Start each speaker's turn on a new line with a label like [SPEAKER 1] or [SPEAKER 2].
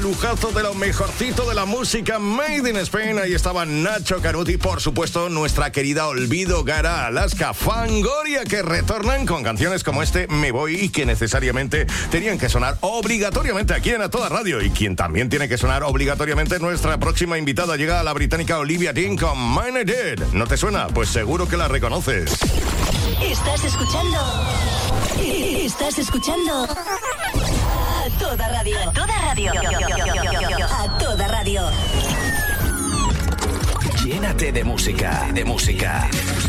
[SPEAKER 1] Lujazo de lo mejorcito de la música Made in Spain. Ahí estaba Nacho Canuti, por supuesto, nuestra querida Olvido, Gara, Alaska, Fangoria, que retornan con canciones como este Me Voy y que necesariamente tenían que sonar obligatoriamente aquí en A Toda Radio. Y quien también tiene que sonar obligatoriamente, nuestra próxima invitada, llega la británica Olivia Dean con Mine Dead. ¿No te suena? Pues seguro que la reconoces.
[SPEAKER 2] Estás escuchando A Toda Radio. A Toda Radio. A Toda Radio.
[SPEAKER 3] Llénate de música.